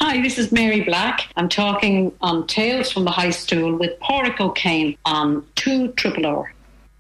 Hi, this is Mary Black. I'm talking on Tales from the High Stool with Pádraig O'Kane on 2RRR.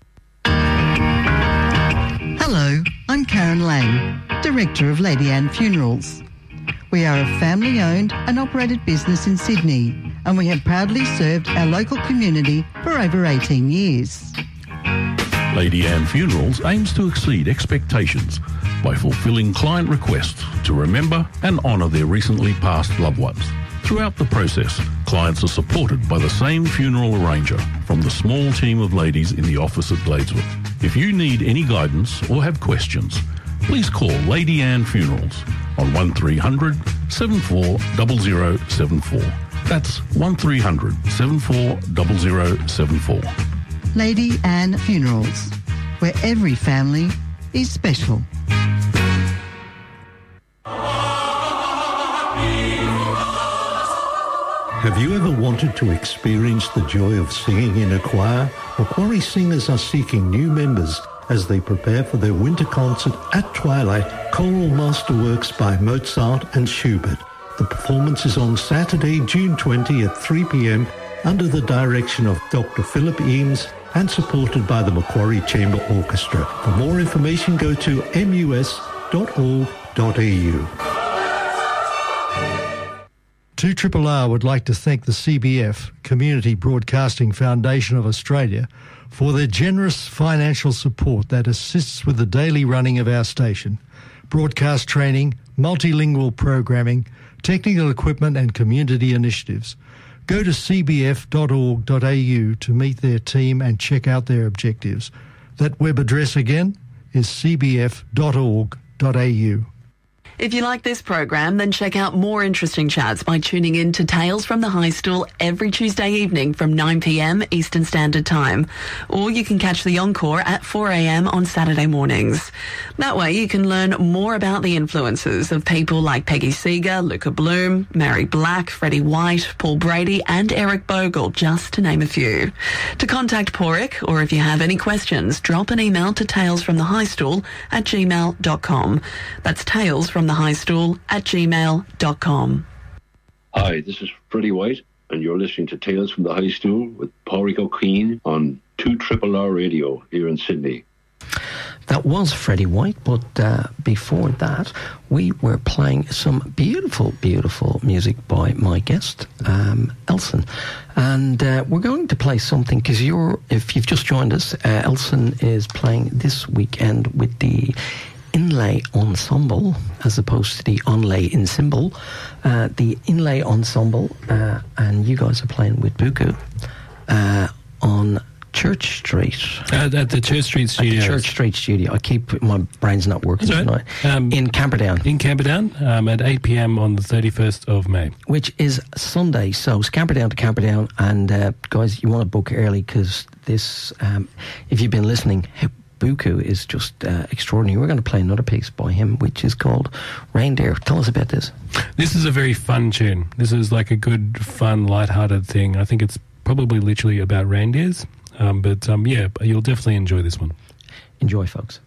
Hello, I'm Karen Lang, Director of Lady Anne Funerals. We are a family-owned and operated business in Sydney, and we have proudly served our local community for over 18 years. Lady Anne Funerals aims to exceed expectations by fulfilling client requests to remember and honour their recently passed loved ones. Throughout the process, clients are supported by the same funeral arranger from the small team of ladies in the office at Gladeswood. If you need any guidance or have questions, please call Lady Anne Funerals on 1300 740074. That's 1300 740074. Lady Anne Funerals, where every family is special. Have you ever wanted to experience the joy of singing in a choir? Macquarie Singers are seeking new members as they prepare for their winter concert at Twilight, Choral Masterworks by Mozart and Schubert. The performance is on Saturday, June 20 at 3 p.m. under the direction of Dr. Philip Eames and supported by the Macquarie Chamber Orchestra. For more information, go to mus.org.au. 2RRR would like to thank the CBF, Community Broadcasting Foundation of Australia, for their generous financial support that assists with the daily running of our station, broadcast training, multilingual programming, technical equipment and community initiatives. Go to cbf.org.au to meet their team and check out their objectives. That web address again is cbf.org.au. If you like this program, then check out more interesting chats by tuning in to Tales from the High Stool every Tuesday evening from 9 p.m. Eastern Standard Time. Or you can catch the encore at 4 a.m. on Saturday mornings. That way you can learn more about the influences of people like Peggy Seeger, Luca Bloom, Mary Black, Freddie White, Paul Brady and Eric Bogle, just to name a few. To contact Pádraig, or if you have any questions, drop an email to talesfromthehighstool@gmail.com. That's talesfromthehighstool@gmail.com. Hi, this is Freddie White, and you're listening to Tales from the High Stool with Pádraig O'Kane on 2RRR Radio here in Sydney. That was Freddie White, but before that, we were playing some beautiful, beautiful music by my guest, Elson. And we're going to play something, because if you've just joined us, Elson is playing this weekend with the Inlay Ensemble, as opposed to the Onlay Ensemble. The Inlay Ensemble, and you guys are playing with Buku on Church Street. At the Church Street Studio. At the Church Street Studio. my brain's not working tonight. In Camperdown. In Camperdown, at 8 p.m. on the 31st of May. Which is Sunday. So scamper down to Camperdown, and guys, you want to book early, because this, if you've been listening, Buku is just extraordinary. We're going to play another piece by him, which is called Reindeer. Tell us about this. This is a very fun tune. This is like a good, fun, light-hearted thing. I think it's probably literally about reindeers. But you'll definitely enjoy this one. Enjoy, folks.